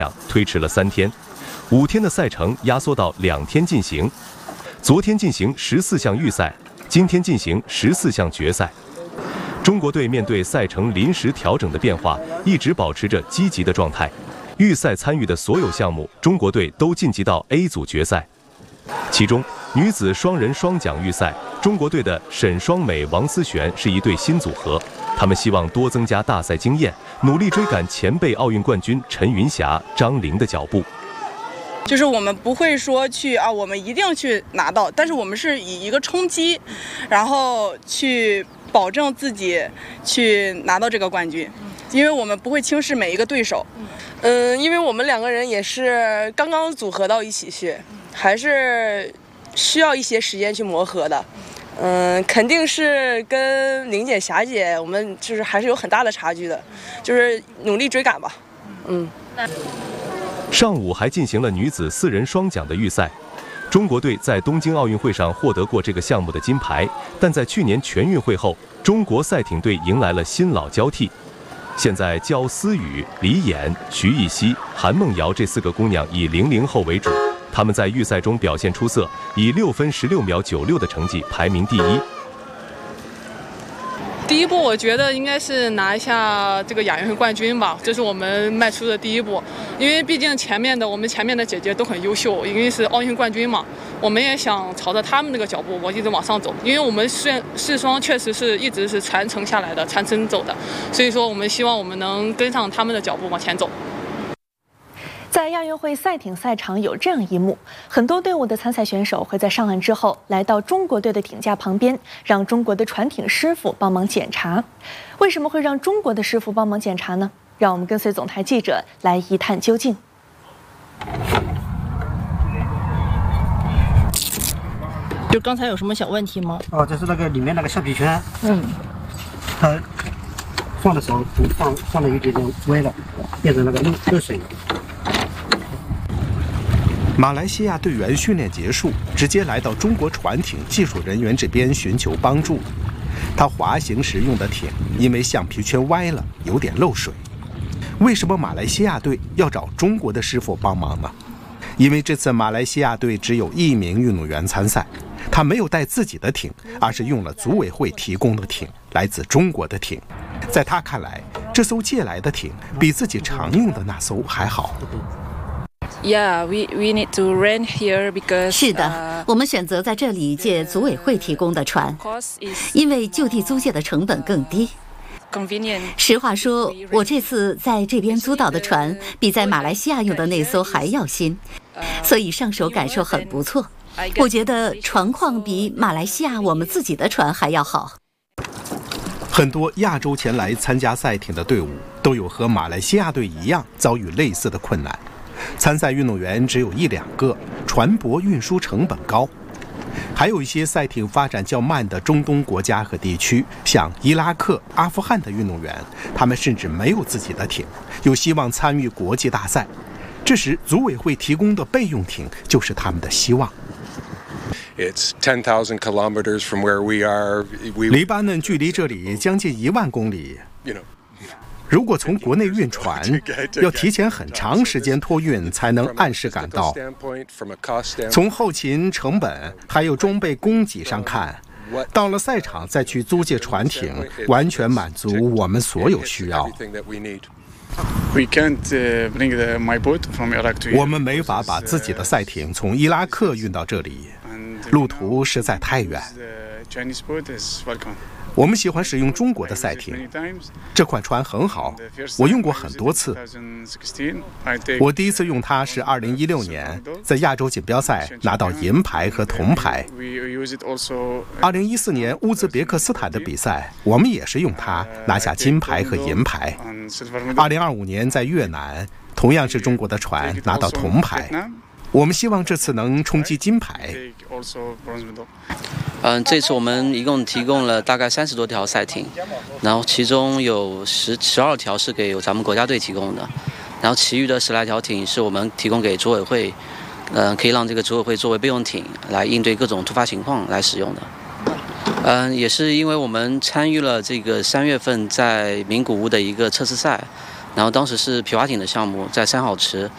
推迟了3天，5天的赛程压缩到2天进行。昨天进行14项预赛，今天进行14项决赛。中国队面对赛程临时调整的变化，一直保持着积极的状态。预赛参与的所有项目，中国队都晋级到 A 组决赛。其中，女子双人双桨预赛，中国队的沈双美、王思璇是一对新组合。他们希望多增加大赛经验，努力追赶前辈奥运冠军陈云霞、张琳的脚步。 就是我们不会说我们一定去拿到，但是我们是以一个冲击，然后去保证自己去拿到这个冠军，因为我们不会轻视每一个对手。 因为我们2个人也是刚刚组合到一起去，还是需要一些时间去磨合的。肯定是跟玲姐、霞姐，我们就是还是有很大的差距的，就是努力追赶吧。 上午还进行了女子4人双桨的预赛。中国队在东京奥运会上获得过这个项目的金牌，但在去年全运会后，中国赛艇队迎来了新老交替。现在焦思雨、李妍、徐艺熙、韩梦瑶这4个姑娘以00后为主，她们在预赛中表现出色，以6分16秒96的成绩排名第1。 第一步，我觉得应该是拿一下这个亚运会冠军吧，这是我们迈出的第一步。因为毕竟我们前面的姐姐都很优秀，因为是奥运冠军嘛，我们也想朝着他们那个脚步，我一直往上走。因为我们4双确实是一直是传承下来的，传承走的，所以说我们希望我们能跟上他们的脚步往前走。 在亚运会赛艇赛场有这样一幕，很多队伍的参赛选手会在上岸之后来到中国队的艇架旁边，让中国的船艇师傅帮忙检查。为什么会让中国的师傅帮忙检查呢？让我们跟随总台记者来一探究竟。 就刚才有什么小问题吗？ 这是那个里面那个橡皮圈，它放的时候放的有点歪了，变成那个漏水了。 马来西亚队员训练结束，直接来到中国船艇技术人员这边寻求帮助。他滑行时用的艇因为橡皮圈歪了，有点漏水。为什么马来西亚队要找中国的师傅帮忙呢？因为这次马来西亚队只有1名运动员参赛，他没有带自己的艇，而是用了组委会提供的艇，来自中国的艇。在他看来，这艘借来的艇比自己常用的那艘还好。 是的，我们选择在这里借组委会提供的船，因为就地租借的成本更低。实话说，我这次在这边租到的船比在马来西亚用的那艘还要新，所以上手感受很不错。我觉得船况比马来西亚我们自己的船还要好。 很多亚洲前来参加赛艇的队伍都有和马来西亚队一样遭遇类似的困难。参赛运动员只有1、2个，船舶运输成本高。还有一些赛艇发展较慢的中东国家和地区，像伊拉克、阿富汗的运动员，他们甚至没有自己的艇，有希望参与国际大赛。这时，组委会提供的备用艇就是他们的希望。黎巴嫩距离这里将近1万公里。如果从国内运船，要提前很长时间托运才能按时赶到。从后勤成本还有装备供给上看，到了赛场再去租借船艇，完全满足我们所有需要。我们没法把自己的赛艇从伊拉克运到这里，路途实在太远。我们喜欢使用中国的赛艇，这款船很好，我用过很多次。我第一次用它是2016年在亚洲锦标赛拿到银牌和铜牌。2014年乌兹别克斯坦的比赛，我们也是用它拿下金牌和银牌。2025年在越南，同样是中国的船拿到铜牌。我们希望这次能冲击金牌。 这次我们一共提供了大概30多条赛艇，然后其中有12条是给咱们国家队提供的，然后其余的10来条艇是我们提供给组委会，可以让这个组委会作为备用艇来应对各种突发情况来使用的。也是因为我们参与了这个3月份在名古屋的一个测试赛，然后当时是皮划艇的项目，在3号池。